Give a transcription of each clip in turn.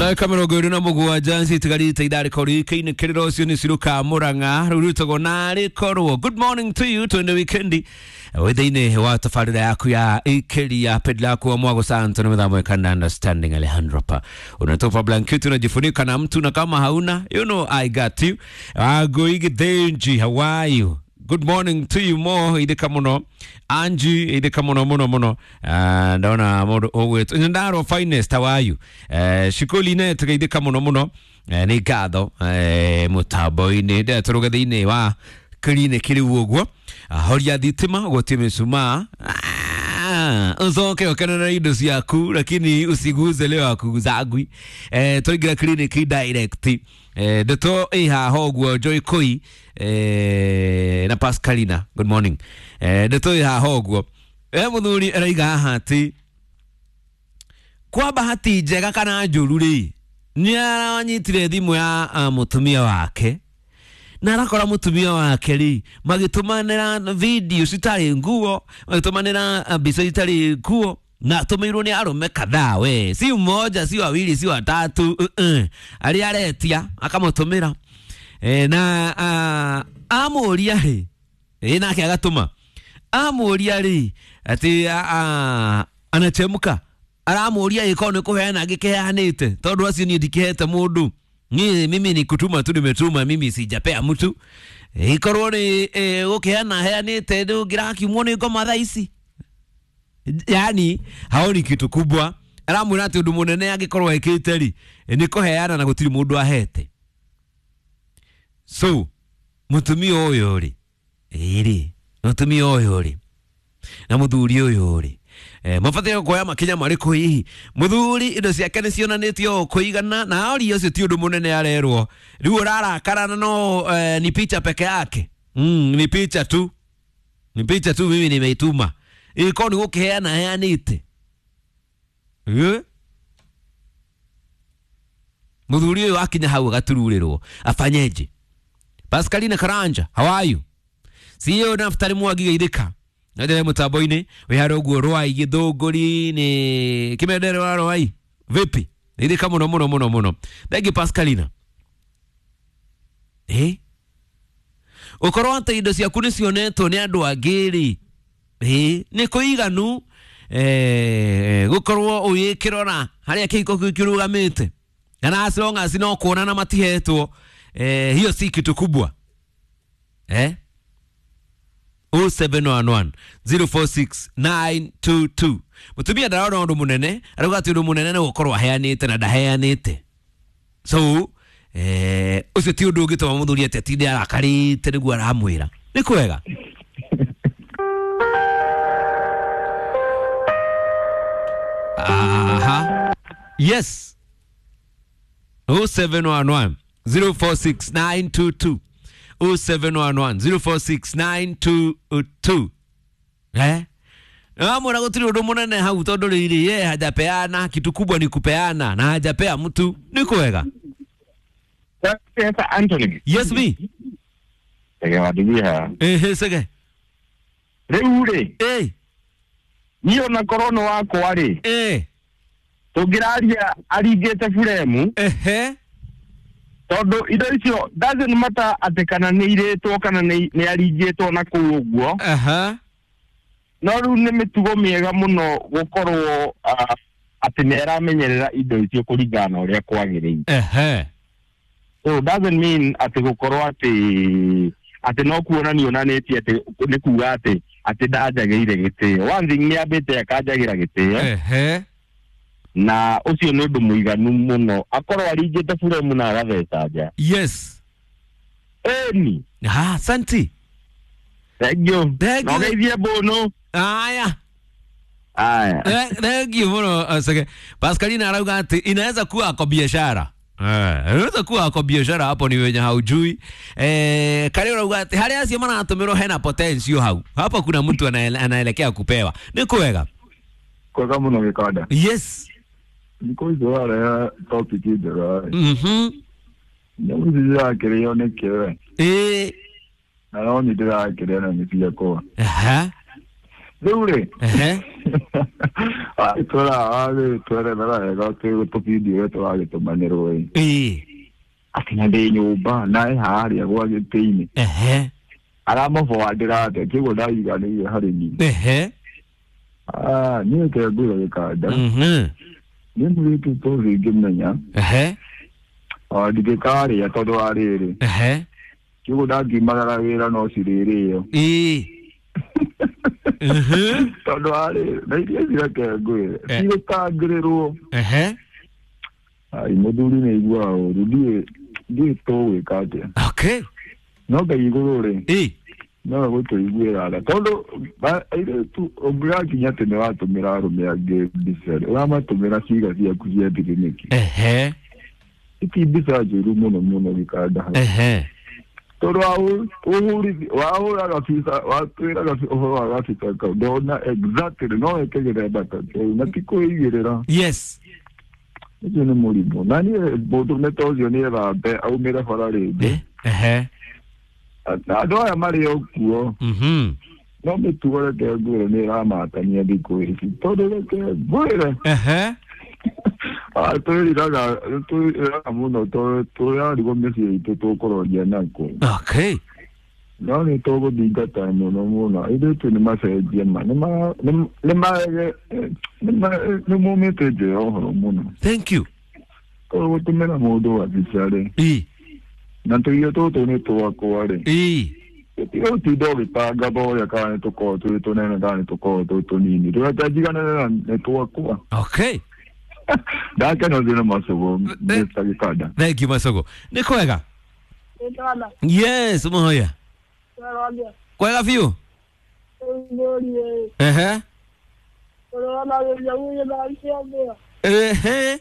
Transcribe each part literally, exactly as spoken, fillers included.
Na kamera goru na mugwa jansi tigari taidari kori kine kiriro sioni siruka muranga ruruto gonari korwo. Good morning to you to the weekendi. Within wa tafarida yaku ya ikeli ya pedla kwa mwago santo na mdhamu kanda understanding Alejandro pa. Unatofa blanketi unajifunika na mtu na kama hauna, you know I got you. Ago igi denji, how are you? Good morning to you mo idika muno Angie idika muno muno muno uh, ndaona modo owe ndaro finest, how are you? Uh, shikoli ne idika muno muno uh, ni gado uh, mutabo ine da turuga dine wa kline kiri wogwo uh, horia ditima gotime suma ah uzoke wakana na ido siyaku lakini usiguze leo akuguzagwi eh toigira clinic direct eh dato iha hogwo Joy Koi eh na Pascalina. Good morning eh dato iha hogwo eh muthuri araiga hati kwa bahati njega kana njuru ri ni aranyitire thimu ya uh, mutumia wake na arakora mutumia wake ri magitumanira video citari nguo magitumanira mbica citari nguo na tumirwo ni arume kadhaa we si mmoja si wawili si watatu uh -uh. ali aretia akamutumira e, na uh, amuria ri e, nake agatuma amuria ri ati uh, anachemuka aramuria iko ni kuheana gikehanite tondu acio ni ndikihete mundu ni mimi ni kutuma tu nimetuma mimi sijapea mtu ikorwo ni gukiana heanite ndugira kimuone ngoma thaa ici yani haoni kitu kubwa aramwira ati undu munene agikorwo ekite ri ni kuheana na gutiri mundu ahete. So mutumia uyu ri iri mutumia uyu ri na muthuri uyu ri eh mafatio kwa makinya mariko hihi muthuri indo ciake ni cionanitio kuigana na ori ucio ti undu munene arerwo riu urarakara no eh, ni picha peke yake mm, ni picha tu ni picha tu mimi nimeituma iko ni gukiheana heanite eh muthuri uyu akinya hau gatururirwo afanyeje. Pascalina Karanja, how are you? Sio naftari mwagi gaidika nade mutaboine we haro guo roi githunguri ni kimedere wa roi vipi ili kama muno muno muno muno begi Pascalina eh ukorwo anta indo cia kuni cionetwo ni andu angiri eh ni kuiganu eh gukorwo uyikirora haria kiko kirugamite kana as long as no kuona na matihetwo eh hiyo si kitu kubwa eh oh seven one one zero four six nine two two mutumia ndarona undu munene aruga ati undu munene ni gukorwo aheanite na ndaheanite. So eh ucio ti undu ungituma muthuri ati atinde arakarite niguo aramwira ni kwega. Aha yes oh seven one one zero four six nine two two oh seven one one zero four six nine two two eh amona gutiri undu munene hau tondu riri ye hajapeana kitu kubwa ni kupeana na hajapea mtu ni kwega. Yes, Anthony. Yes me Sege wadigia eh sege reure eh niyo na corona wako ari eh tugiraria arigete furemu eh todo ido icio doesn't matter atekana ni iretwo kana ni ni arigetwo na kuu uguo aha no ru ni mitugo miega muno gukorwo uh, ati ni aramenyerera ido icio kuringana uria kwagirire eh so doesn't mean ati gukorwo ati ati no kuona ni onaneti ati ni kuga ati ati ndajageire gitio one thing ni abete akajagira gitio eh na ucio ni undu muiganu muno akorwo aringite furemu na agatheta nja. yes eni ah santi thank you Thank you. no geithie bono aya aya eh thank you bro sege Pascalina arauga ati inaweza kuwa kwa biashara eh inaweza kuwa kwa biashara hapo ni wenye haujui eh kale arauga ati hali acio manatumiro hena potential hau hapo kuna mtu anaelekea kupewa ni kwega kwa kama no gikada yes niko izora ya topic idera mhm nyamu zija kireo ne kewe eh na oni dira kireo na mipia kwa aha Dure. ehe Ai tora ave tora nara ega te to video to age to manero e. eh Atina de nyumba nae hari agwa giteini. ehe Aramo forwardira te kigo dai ga ni hari ni. ehe Ah, ni ke gura ka da. mhm Ni muri tu to rigimenya. ehe Ah, dige kare ya todo arere. ehe Kigo da gimara wera no sirere yo. eh mhm Todo arere. Dai ke sira ke gura. Kigo ka grero. ehe Ai moduli ne igwa o rudie di to we ka te. okay No ke igore. eh No go to igwera la. Todo ba ire tu obra kinya te ne wa to miraro me age bisere. Wa ma to mira siga sia kuzia dikiniki. ehe Iki bisa juru muno muno bikada. ehe Todo au uhuri wa au la fisa wa tuira la wa wa fisa ka dona exactly no e ke gere bata. Na tiko igera. yes Ese no moribo. Nani bodo meto yo ni va be au mera farare. eh ehe Ado ya mari yo kuo. mhm No me tuwa ke gure ni la mata ni di ko isi. Todo lo ke gure. ehe Ah, to ri daga to era muno to to ya digo me si to to koro ya na ko. okay No ni to go diga ta no no muno. Ide tu ni ma se je ma. Ni ma ni ma ni ma ni mo me te je o muno. thank you Ko to me na modo a bisare. eh Na to yo to to ne to ko are. eh Io ti do vi paga boia cane to ko to to ne na to ko to to ni. Do ta diga na ne to ko. okay Da ka no zina maso ne sta kada. thank you Masogo niko wega Etana. yes moya Wala. kwega fiu Ngori. ehe Wala ya uye na isiambia. ehe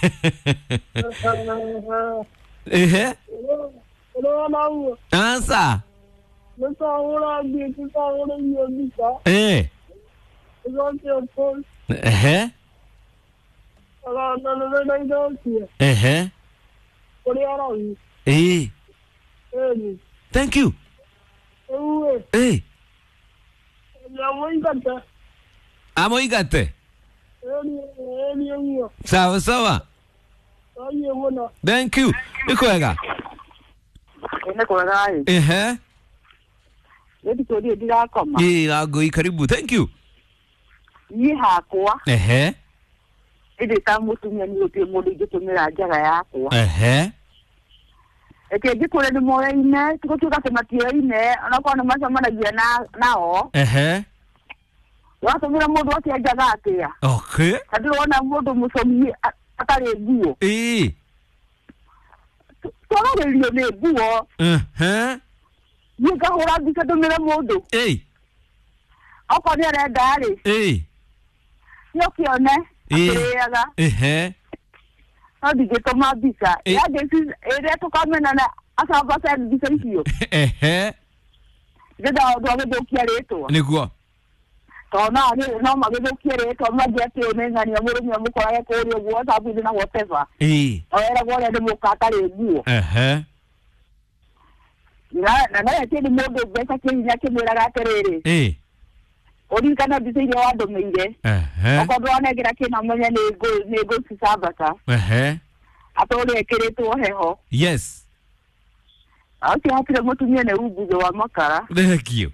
ehe Wala uwe. ansa Nasa wala bi tsa wala yo bisa. eh Zote opol. ehe Wala na na na ndosi. ehe Kori ara uwe. eh Eh. thank you Uwe. eh Ya moi kanta. amo igate Eni eni uwe. sawa sawa Aye wona. thank you niko wega Ene kwa gai. ehe Yeti kodi dira koma. eh agoi karibu thank you Ni hakwa. ehe Ede ta mutumia ni opi mo de tumira jaga yakwa. ehe Eke dikore ni mo ine, tuko tuka sema tie ine, anakuwa na masa mana jia na nao. ehe Watu mira modu wati ya jaga atia. okay Kadiro wana modu musomi atare guo. eh Toro le liyo ne guo. ehe Yuka hora bisa do mira modu. eh Ako ni ara gari. eh Yoki one. Eh. Ateaga. ehe Adi geto ma bisa. Eh. Ya desi ere to kamena na asa basa bisa hiyo. ehe Geda do do kiare to. niguo Tona ni no mageze kiere to magia te menga ni amuru ni amukora ya kori guo sabu dina whatever. eh Era gole de mukata le guo. ehe Na na na te de modo besa ke nya ke mera ga terere. eh Ori kana bise ile wa do meire. ehe Oko do na gira ke na menya ne go ne go sisabata. ehe Atole kere to heho. yes Ati hatire mutumia ne ubuzo wa makara. thank you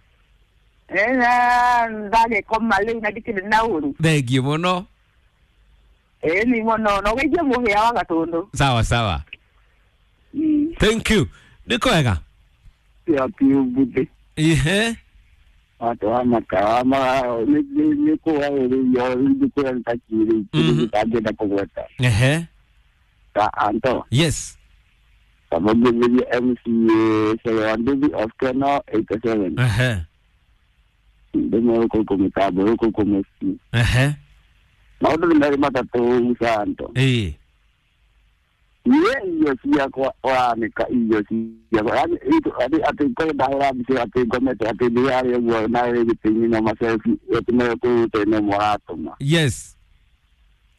Ena ndage koma le na dikile na uru. thank you muno Eh ni mono no geje muhe wa gatondo. sawa sawa thank you niko wega Ya piu bude. ehe Ato ama kama ni ni ni ko wa ri yo ndi ko an takiri. Ni ta de da ko wata. ehe Ta anto. yes Kama ni M C se wa ndi of kana eighty-seven. ehe Demo ko ko mitabo ko ko mesi. ehe Maudo ndari mata to santo. eh Ye iyo siya ko wa ni ka iyo siya ko ani ito ati ati ko dahura bisi ati ko mete ati dia ya wo na re tingi no maselfi ati me ko te no morato ma. yes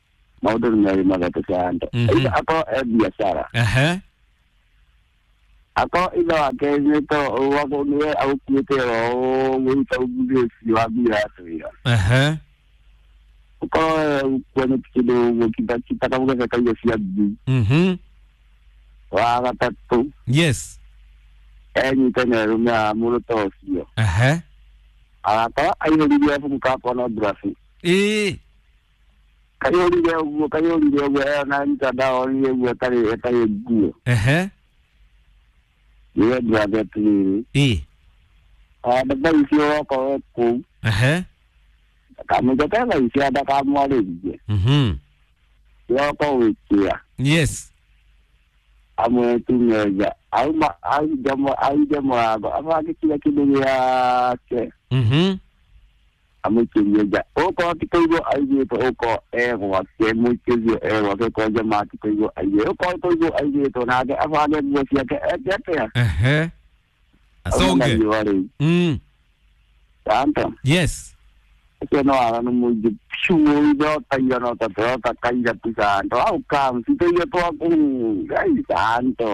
Maudo ndari mata to santo. Mhm. Ito ako e biasara. ehe ako ilo wake nito wako niwe au kiete o wita ugude si wabira tuya Aha. Uko kwenye kidogo kita kita kama kwa kaya siabi Mhm. wa tatu Yes. enyi tena rumia muruto sio Aha. aka ayo liya fuka kono brafi Eh. kayo liya ugo kayo liya ugo na nita dao liya ugo tari tari ugo Aha. liya brafi tu Eh. ah dapat isi ko ko Aha. kamu jata isi ada kamu ada je Mhm. yo ko wikia Yes. Amo tu ngeja. Au ma au jamo au jamo apa apa kira kidogo ya ke. Mhm. Amo kingeja. O ko tiko ai to o ko e ko ke mu ke je e ko ke ko jama tiko ai o ko to ai to na ke apa ke mo sia ke e te. Aha. Asonge. Mm. Tanto. Yes. Ke no ara no mu ju chuo do tayo no ta to ta kai ja tu santo. Au kam si to yo to aku ai santo.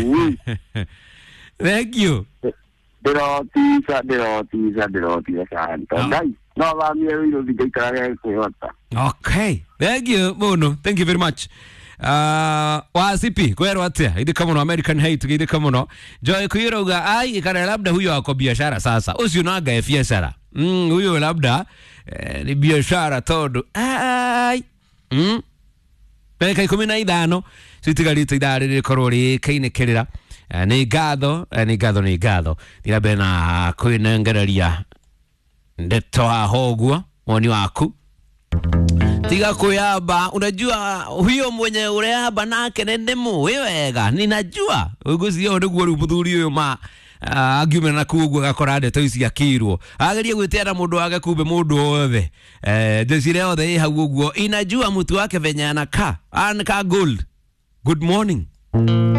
Thank you. De roti, sa de roti, sa de roti, santo. Oh. Dai, no va mi io di che care quota. Okay. Thank you, Bono. Thank you very much. Uh, wasipi kwero atia idi kama no American hate idi kama no Joy kuiroga ai ikana labda huyo ako biashara sasa usionaga ya biashara mm huyo labda eh, ni biashara todo ai mm peka kumi na ithano sitigarite idare rikorori kaine kerera uh, ni gatho uh, ni gatho ni gatho ira bena kuinengereria ndeto ahogwa woni waku tiga kuyaba unajua huyo mwenye ureaba nake nendemu wewega ninajua ugusio ndugu rubuthuri uyo ma uh, argument na kugwa gakorade to isi akirwo agerie gwitera mundu wage kumbe mundu othe eh desire othe hau guo inajua mtu wake venye anaka anaka gold. Good morning.